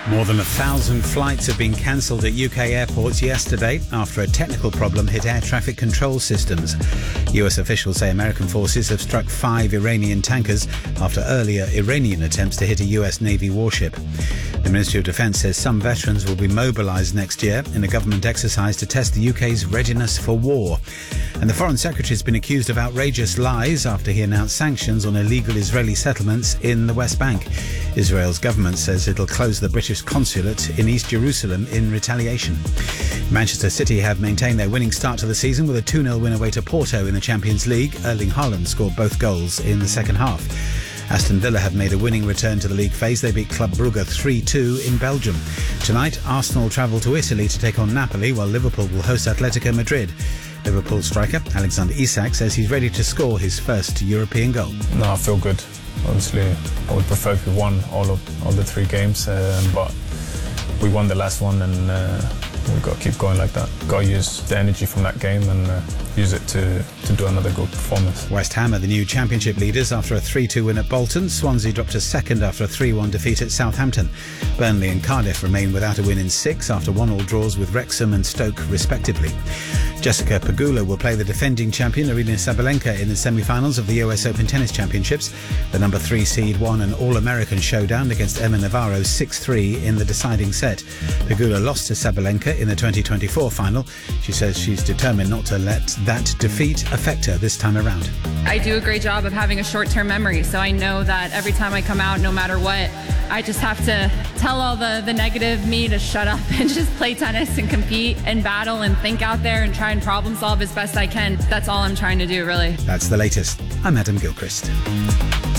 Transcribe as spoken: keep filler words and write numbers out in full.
More than a thousand flights have been cancelled at U K airports yesterday after a technical problem hit air traffic control systems. U S officials say American forces have struck five Iranian tankers after earlier Iranian attempts to hit a U S Navy warship. The Ministry of Defence says some veterans will be mobilised next year in a government exercise to test the U K's readiness for war. And the Foreign Secretary has been accused of outrageous lies after he announced sanctions on illegal Israeli settlements in the West Bank. Israel's government says it'll close the British consulate in East Jerusalem in retaliation. Manchester City have maintained their winning start to the season with a two nil win away to Porto in the Champions League. Erling Haaland scored both goals in the second half. Aston Villa have made a winning return to the league phase. They beat Club Brugge three two in Belgium. Tonight, Arsenal travel to Italy to take on Napoli, while Liverpool will host Atletico Madrid. Liverpool striker Alexander Isak says he's ready to score his first European goal. No, I feel good. Obviously, I would prefer if we won all of all the three games, um, but we won the last one, and uh, we've got to keep going like that. Got to use the energy from that game and uh, use it to, to do another good performance. West Ham are the new championship leaders after a three two win at Bolton. Swansea dropped to second after a three one defeat at Southampton. Burnley and Cardiff remain without a win in six after one-all draws with Wrexham and Stoke respectively. Jessica Pegula will play the defending champion Aryna Sabalenka in the semi-finals of the U S Open Tennis Championships. The number three seed won an All-American showdown against Emma Navarro six three in the deciding set. Pegula lost to Sabalenka in the twenty twenty-four final. She says she's determined not to let that defeat affect her this time around. I do a great job of having a short-term memory, so I know that every time I come out, no matter what, I just have to tell all the, the negative me to shut up and just play tennis and compete and battle and think out there and try and problem solve as best I can. That's all I'm trying to do, really. That's the latest. I'm Adam Gilchrist.